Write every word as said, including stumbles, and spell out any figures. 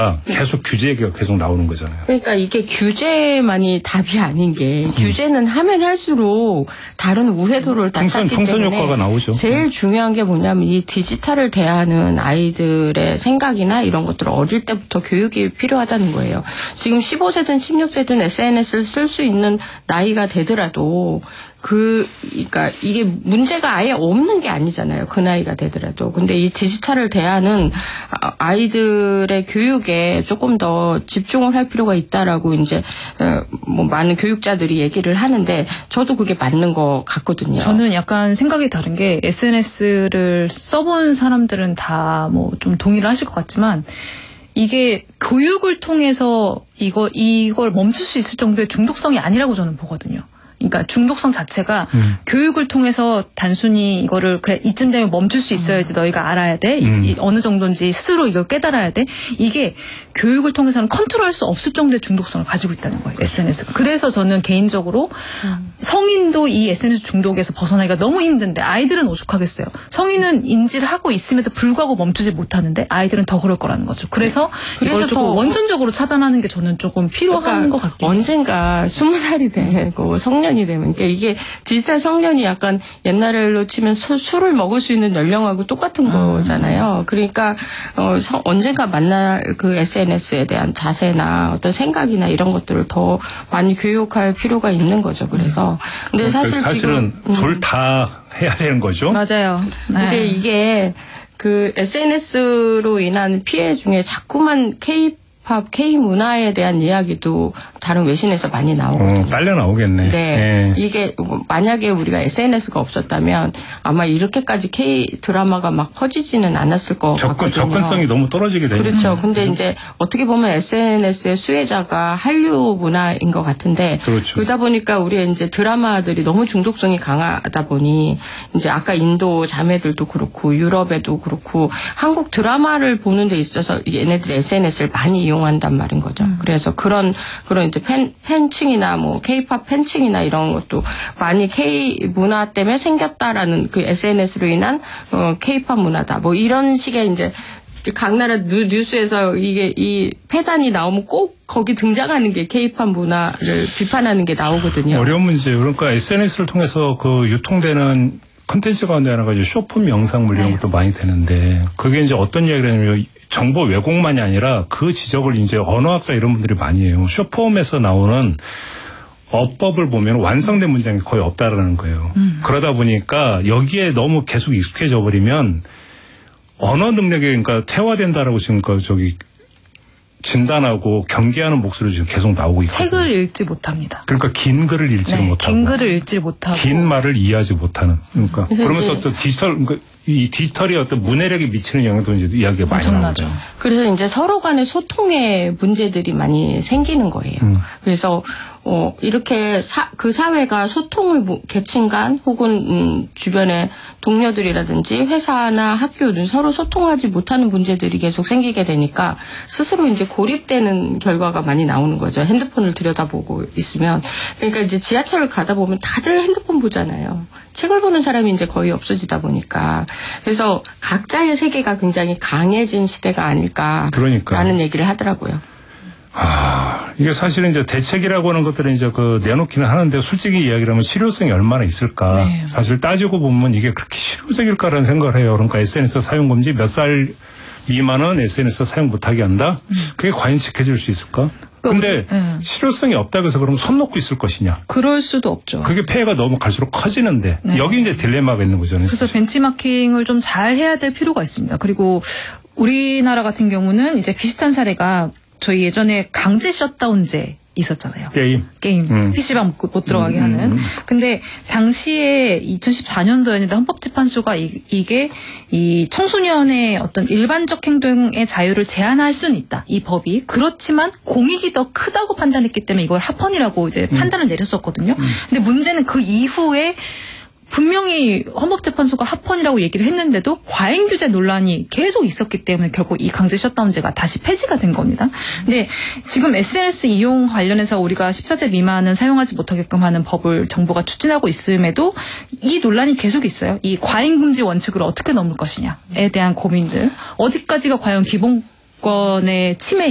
보니까 계속 규제 얘기가 계속 나오는 거잖아요. 그러니까 이게 규제만이 답이 아닌 게 음. 규제는 하면 할수록 다른 우회도를 다 찾기 풍선 때문에 효과가 나오죠. 제일 중요한 게 뭐냐면 이 디지털을 대하는 아이들의 생각이나 이런 것들을 어릴 때부터 교육이 필요하다는 거예요. 지금 십오 세든 십육 세든 에스엔에스를 쓸 수 있는 나이가 되더라도 그, 그러니까 이게 문제가 아예 없는 게 아니잖아요. 그 나이가 되더라도. 근데 이 디지털을 대하는 아이들의 교육에 조금 더 집중을 할 필요가 있다라고 이제 뭐 많은 교육자들이 얘기를 하는데 저도 그게 맞는 것 같거든요. 저는 약간 생각이 다른 게 에스엔에스를 써본 사람들은 다 뭐 좀 동의를 하실 것 같지만 이게 교육을 통해서 이거, 이걸 멈출 수 있을 정도의 중독성이 아니라고 저는 보거든요. 그러니까 중독성 자체가 음. 교육을 통해서 단순히 이거를 그래 이쯤 되면 멈출 수 있어야지 너희가 알아야 돼. 음. 이, 어느 정도인지 스스로 이걸 깨달아야 돼. 이게 교육을 통해서는 컨트롤할 수 없을 정도의 중독성을 가지고 있다는 거예요. 에스엔에스가. 그래서 저는 개인적으로 음. 성인도 이 에스엔에스 중독에서 벗어나기가 너무 힘든데 아이들은 오죽하겠어요. 성인은 인지를 하고 있음에도 불구하고 멈추지 못하는데 아이들은 더 그럴 거라는 거죠. 그래서 네. 이걸 조금 원천적으로 차단하는 게 저는 조금 필요한 그러니까 것 같긴 해요. 언젠가 스무 살이 되고 성년 이 되면 그러니까 이게 디지털 성년이 약간 옛날로 치면 수, 술을 먹을 수 있는 연령하고 똑같은 거잖아요. 그러니까 어, 성, 언젠가 만날 그 에스엔에스에 대한 자세나 어떤 생각이나 이런 것들을 더 많이 교육할 필요가 있는 거죠. 그래서 근데 사실 사실은 지금 둘 다 해야 되는 거죠. 맞아요. 네. 근데 이게 그 에스엔에스로 인한 피해 중에 자꾸만 K 팝, K 문화에 대한 이야기도 다른 외신에서 많이 나오거든요. 어, 딸려 나오겠네. 네. 네. 이게 만약에 우리가 에스엔에스가 없었다면 아마 이렇게까지 K 드라마가 막 퍼지지는 않았을 것 접근, 같거든요. 접근성이 너무 떨어지게 되니까. 그렇죠. 근데 음. 이제 어떻게 보면 에스엔에스의 수혜자가 한류 문화인 것 같은데 그렇죠. 그러다 보니까 우리의 이제 드라마들이 너무 중독성이 강하다 보니 이제 아까 인도 자매들도 그렇고 유럽에도 그렇고 한국 드라마를 보는 데 있어서 얘네들이 에스엔에스를 많이 이용한단 말인 거죠. 음. 그래서 그런 그런 이제 팬 팬층이나 뭐 K-팝 팬층이나 이런 것도 많이 K 문화 때문에 생겼다라는 그 에스엔에스로 인한 어 K-팝 문화다. 뭐 이런 식의 이제 각 나라 뉴스에서 이게 이 폐단이 나오면 꼭 거기 등장하는 게 K-팝 문화를 비판하는 게 나오거든요. 어려운 문제예요. 그러니까 에스엔에스를 통해서 그 유통되는 콘텐츠 가운데 하나가 이제 쇼폼 영상물 이런 것도 네. 많이 되는데 그게 이제 어떤 이야기를 하냐면 정보 왜곡만이 아니라 그 지적을 이제 언어학자 이런 분들이 많이 해요. 쇼폼에서 나오는 어법을 보면 완성된 문장이 거의 없다라는 거예요. 음. 그러다 보니까 여기에 너무 계속 익숙해져 버리면 언어 능력이 그러니까 퇴화된다라고 지금 그 저기 진단하고 경계하는 목소리 지금 계속 나오고 있거든요. 책을 읽지 못합니다. 그러니까 긴 글을 읽지 네, 못하고. 긴 글을 읽지 못하고. 긴 말을 이해하지 못하는. 그러니까 그러면서 또 디지털 그러니까 이 디지털이 어떤 문해력에 미치는 영향도 이제 이야기가 많이 나오죠. 그래서 이제 서로 간의 소통에 문제들이 많이 생기는 거예요. 음. 그래서 어 이렇게 사, 그 사회가 소통을 계층 간 혹은 음, 주변의 동료들이라든지 회사나 학교든 서로 소통하지 못하는 문제들이 계속 생기게 되니까 스스로 이제 고립되는 결과가 많이 나오는 거죠. 핸드폰을 들여다보고 있으면. 그러니까 이제 지하철을 가다 보면 다들 핸드폰 보잖아요. 책을 보는 사람이 이제 거의 없어지다 보니까. 그래서 각자의 세계가 굉장히 강해진 시대가 아닐까라는 그러니까. 얘기를 하더라고요. 아, 이게 사실은 이제 대책이라고 하는 것들은 이제 그 내놓기는 하는데 솔직히 이야기를 하면 실효성이 얼마나 있을까. 네. 사실 따지고 보면 이게 그렇게 실효적일까라는 생각을 해요. 그러니까 에스엔에스 사용 금지 몇 살 미만은 에스엔에스 사용 못하게 한다? 그게 과연 지켜질 수 있을까? 근데 네. 실효성이 없다고 해서 그러면 손 놓고 있을 것이냐? 그럴 수도 없죠. 그게 폐해가 너무 갈수록 커지는데 네. 여기 이제 딜레마가 있는 거죠. 그래서 사실. 벤치마킹을 좀 잘 해야 될 필요가 있습니다. 그리고 우리나라 같은 경우는 이제 비슷한 사례가 저희 예전에 강제 셧다운제 있었잖아요. 게임. 게임. 음. 피시방 못 들어가게 음, 하는. 음. 근데 당시에 이천십사 년도였는데 헌법재판소가 이, 이게 이 청소년의 어떤 일반적 행동의 자유를 제한할 수는 있다. 이 법이. 그렇지만 공익이 더 크다고 판단했기 때문에 이걸 합헌이라고 이제 음. 판단을 내렸었거든요. 음. 근데 문제는 그 이후에 분명히 헌법재판소가 합헌이라고 얘기를 했는데도 과잉 규제 논란이 계속 있었기 때문에 결국 이 강제 셧다운제가 다시 폐지가 된 겁니다. 근데 지금 에스엔에스 이용 관련해서 우리가 십사 세 미만은 사용하지 못하게끔 하는 법을 정부가 추진하고 있음에도 이 논란이 계속 있어요. 이 과잉 금지 원칙을 어떻게 넘을 것이냐에 대한 고민들. 어디까지가 과연 기본권의 침해